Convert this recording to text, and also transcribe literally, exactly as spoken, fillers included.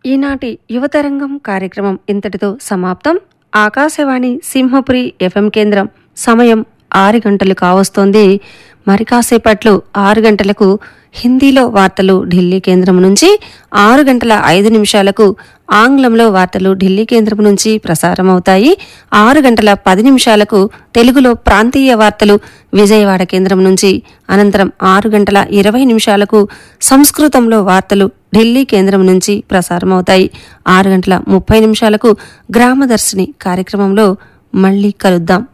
ఈనాటి యువతరంగం కార్యక్రమం ఇంతటితో సమాప్తం. ఆకాశవాణి సింహపురి ఎఫ్ఎం కేంద్రం సమయం ఆరు గంటలు కావస్తోంది. మరి కాసేపట్లో ఆరు గంటలకు హిందీలో వార్తలు ఢిల్లీ కేంద్రం నుంచి, ఆరు గంటల ఐదు నిమిషాలకు ఆంగ్లంలో వార్తలు ఢిల్లీ కేంద్రం నుంచి ప్రసారం అవుతాయి. ఆరు గంటల పది నిమిషాలకు తెలుగులో ప్రాంతీయ వార్తలు విజయవాడ కేంద్రం నుంచి, అనంతరం ఆరు గంటల ఇరవై నిమిషాలకు సంస్కృతంలో వార్తలు ఢిల్లీ కేంద్రం నుంచి ప్రసారం అవుతాయి. ఆరు గంటల ముప్పై నిమిషాలకు గ్రామదర్శిని కార్యక్రమంలో మళ్లీ కలుద్దాం.